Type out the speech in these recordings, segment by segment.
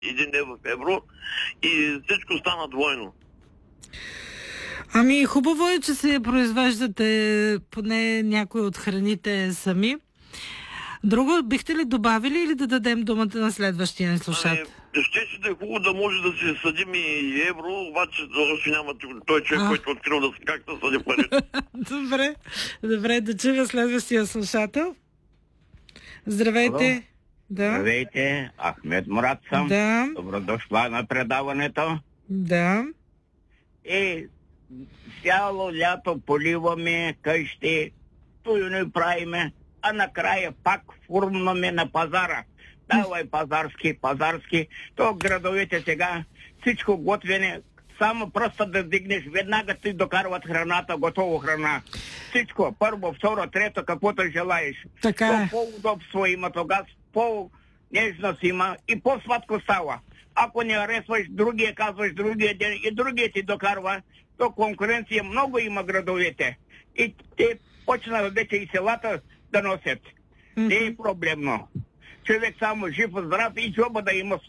1 лев в евро и всичко стана двойно. Ами хубаво е, че се произвеждате поне някои от храните сами. Друго бихте ли добавили или да дадем думата на следващия слушател? Ще да е хубаво да може да си съдим и евро, обаче още няма той човек, който открил да как да съди парите. Добре, да чуя следващия слушател. Здравейте. Да. Здравейте, Ахмед Мурат съм. Да. Добродошла на предаването. Да. И цяло лято поливаме къщи, той не правиме, а накрая пак фурмнаме на пазара. Давай пазарски. То градовете сега всичко готвене, само просто да дигнеш, веднага ти докарват храната, готово храна. Всичко, първо, второ, трето, каквото желаеш. Така е. По-удобство има тогава, по-нежност има и по-сладко става. Ако не харесваш другия, казваш другия ден и другия ти докарва, то конкуренция много има градовете. И те почнат вече и селата да носят. Не е проблемно. Човек само жив, здрав и джоба да има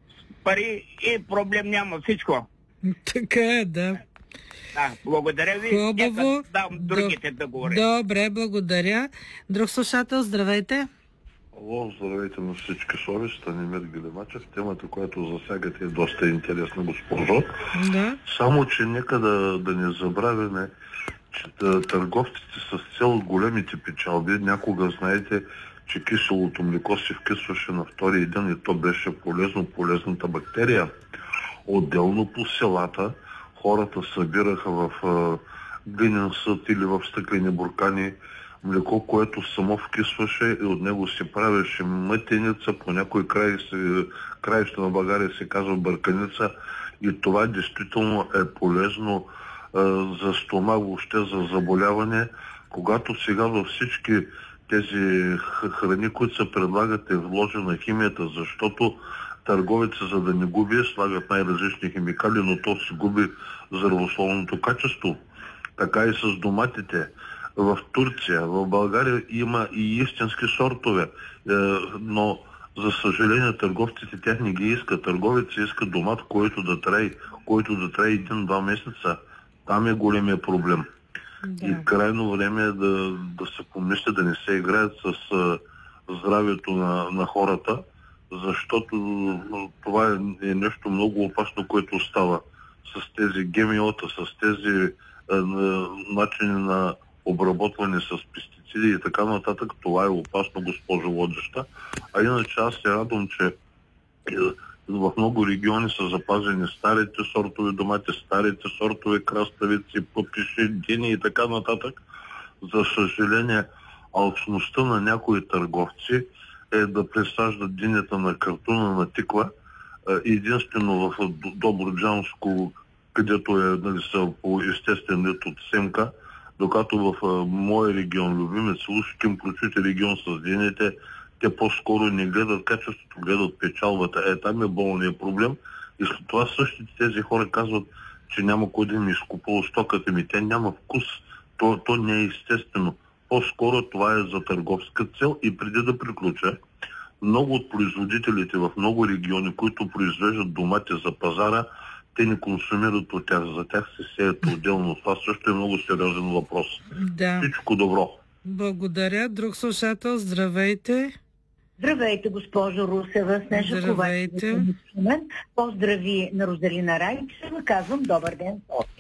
пари и проблем няма всичко. Така е, да. Да, благодаря ви. Хубаво. Дам другите да говорят. Добре, благодаря. Друг слушател, здравейте. Алло, здравейте на всички слави, Станимир Гелемачев. Темата, която засягате е доста интересна, госпожо. Да. Само, че нека да не забравяме, че търговците с цел големите печалби, някога знаете, че киселото млеко се вкисваше на втория ден и то беше полезната бактерия. Отделно по селата хората събираха в глинен съд или в стъклени буркани млеко, което само вкисваше и от него се правеше мътеница, по някой краища на България се казва бърканица и това действително е полезно за стомах, въобще за заболяване, когато сега във всички тези храни, които се предлагат, е вложена химията, защото търговеци, за да не губи, слагат най-различни химикали, но то се губи здравословното качество. Така и с доматите. В Турция, в България има и истински сортове, но за съжаление търговците тях не ги искат. Търговеци искат домат, който да трае 1-2 месеца. Там е големия проблем. Да. И крайно време е да се помисля, да не се играят с здравето на хората, защото това е нещо много опасно, което става с тези ГМО-та, с тези начини на обработване с пестициди и така нататък. Това е опасно, госпожо водеща. А иначе аз се радвам, че в много региони са запазени старите сортове домати, старите сортове краставици, пъпиши, дини и така нататък. За съжаление, алчността на някои търговци е да пресаждат динята на картуна, на тиква. Единствено в Добруджанско, където са по естествен вид от семка, докато в моя регион, Любимец, Лушкин, прочути регион с дините, те по-скоро не гледат качеството, гледат печалбата. Там е болният проблем. И след това същите тези хора казват, че няма кой да ми изкупува стоката ми. Те няма вкус. То не е естествено. По-скоро това е за търговска цел. И преди да приключа, много от производителите в много региони, които произвеждат домати за пазара, те не консумират от тях. За тях се сеят отделно. Това също е много сериозен въпрос. Да. Всичко добро. Благодаря. Друг слушател, здравейте. Здравейте, госпожо Русева. Снежа Здравейте. Поздрави на Розалина Райчева. Казвам добър ден.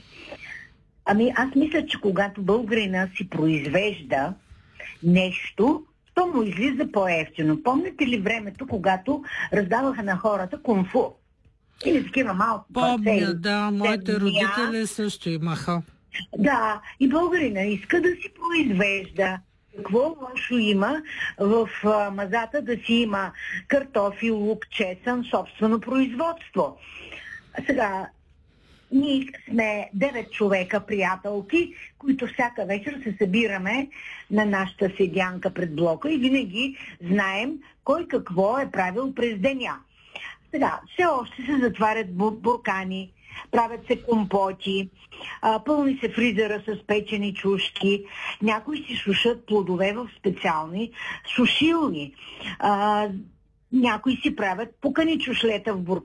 Ами аз мисля, че когато българина си произвежда нещо, то му излиза по-евтино. Помните ли времето, когато раздаваха на хората кунфу? Или такива малко парцели? Помня, да. Моите родители също имаха. Да, и българина иска да си произвежда. Какво лошо има в мазата да си има картофи, лук, чесън, собствено производство? Сега, ние сме 9 човека, приятелки, които всяка вечер се събираме на нашата седянка пред блока и винаги знаем кой какво е правил през деня. Сега, все още се затварят буркани, правят се компоти, пълни се фризера с печени чушки, някои си сушат плодове в специални сушилни, някои си правят пукани чушлета в буркани.